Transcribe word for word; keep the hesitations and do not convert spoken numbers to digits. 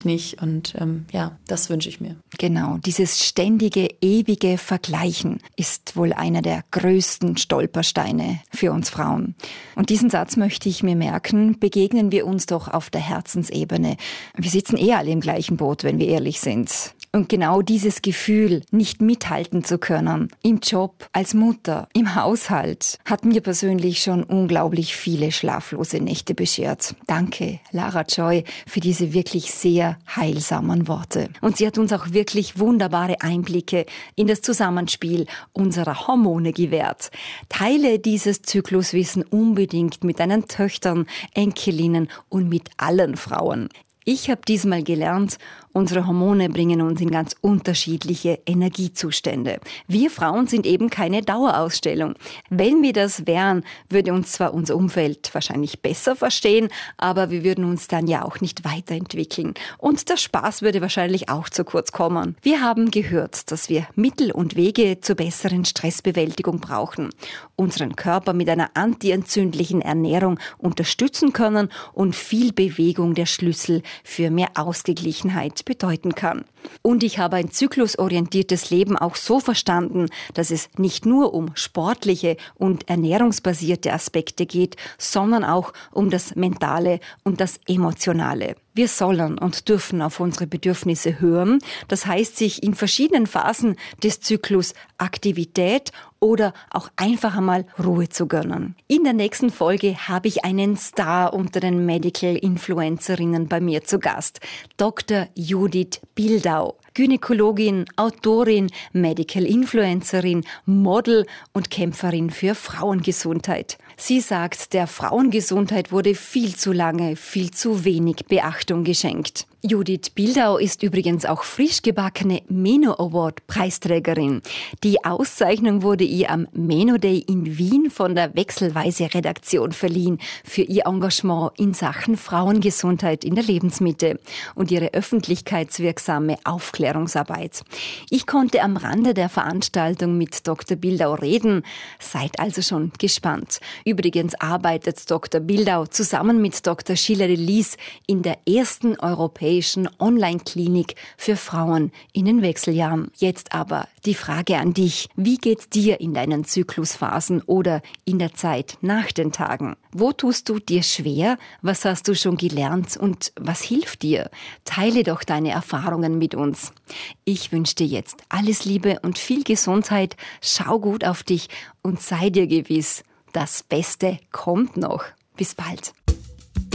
nicht. Und ähm, ja, das wünsche ich mir. Genau, dieses ständige, ewige Vergleichen ist wohl einer der größten Stolpersteine für uns Frauen. Und diesen Satz möchte ich mir merken, begegnen wir uns doch auf der Herzensebene. Wir sitzen eh alle im gleichen Boot, wenn wir ehrlich sind. Und genau dieses Gefühl, nicht mithalten zu können, im Job, als Mutter, im Haushalt, hat mir persönlich schon unglaublich viele schlaflose Nächte beschert. Danke, Lara Joy, für diese wirklich sehr heilsamen Worte. Und sie hat uns auch wirklich wunderbare Einblicke in das Zusammenspiel unserer Hormone gewährt. Teile dieses Zykluswissen unbedingt mit deinen Töchtern, Enkelinnen und mit allen Frauen. Ich habe diesmal gelernt, unsere Hormone bringen uns in ganz unterschiedliche Energiezustände. Wir Frauen sind eben keine Dauerausstellung. Wenn wir das wären, würde uns zwar unser Umfeld wahrscheinlich besser verstehen, aber wir würden uns dann ja auch nicht weiterentwickeln. Und der Spaß würde wahrscheinlich auch zu kurz kommen. Wir haben gehört, dass wir Mittel und Wege zur besseren Stressbewältigung brauchen, unseren Körper mit einer antientzündlichen Ernährung unterstützen können und viel Bewegung der Schlüssel für mehr Ausgeglichenheit bedeuten kann. Und ich habe ein zyklusorientiertes Leben auch so verstanden, dass es nicht nur um sportliche und ernährungsbasierte Aspekte geht, sondern auch um das Mentale und das Emotionale. Wir sollen und dürfen auf unsere Bedürfnisse hören, das heißt, sich in verschiedenen Phasen des Zyklus Aktivität oder auch einfach einmal Ruhe zu gönnen. In der nächsten Folge habe ich einen Star unter den Medical-Influencerinnen bei mir zu Gast, Doktor Judith Bildau. Gynäkologin, Autorin, Medical-Influencerin, Model und Kämpferin für Frauengesundheit. Sie sagt, der Frauengesundheit wurde viel zu lange, viel zu wenig Beachtung geschenkt. Judith Bildau ist übrigens auch frisch gebackene Meno Award Preisträgerin. Die Auszeichnung wurde ihr am Meno Day in Wien von der Wechselweise Redaktion verliehen für ihr Engagement in Sachen Frauengesundheit in der Lebensmitte und ihre öffentlichkeitswirksame Aufklärungsarbeit. Ich konnte am Rande der Veranstaltung mit Doktor Bildau reden. Seid also schon gespannt. Übrigens arbeitet Doktor Bildau zusammen mit Doktor Schiller Lies in der ersten europäischen Online-Klinik für Frauen in den Wechseljahren. Jetzt aber die Frage an dich. Wie geht's dir in deinen Zyklusphasen oder in der Zeit nach den Tagen? Wo tust du dir schwer? Was hast du schon gelernt und was hilft dir? Teile doch deine Erfahrungen mit uns. Ich wünsche dir jetzt alles Liebe und viel Gesundheit. Schau gut auf dich und sei dir gewiss, das Beste kommt noch. Bis bald.